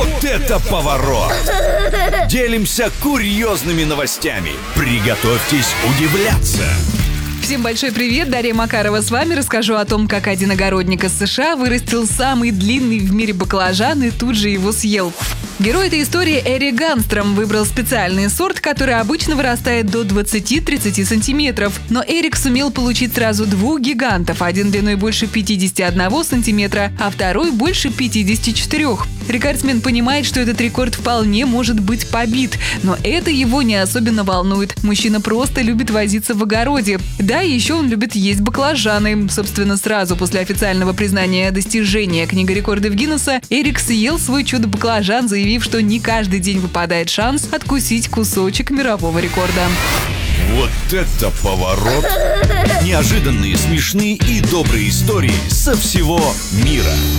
Вот это поворот! Делимся курьезными новостями. Приготовьтесь удивляться. Всем большой привет, Дарья Макарова с вами. Расскажу о том, как один огородник из США вырастил самый длинный в мире баклажан и тут же его съел. Герой этой истории Эрик Ганстром выбрал специальный сорт, который обычно вырастает до 20-30 сантиметров. Но Эрик сумел получить сразу двух гигантов, один длиной больше 51 сантиметра, а второй больше 54. Рекордсмен понимает, что этот рекорд вполне может быть побит, но это его не особенно волнует. Мужчина просто любит возиться в огороде. Да, и еще он любит есть баклажаны. Собственно, сразу после официального признания достижения Книга рекордов Гиннесса Эрик съел свой чудо-баклажан, заявив, что не каждый день выпадает шанс откусить кусочек мирового рекорда. Вот это поворот! Неожиданные, смешные и добрые истории со всего мира.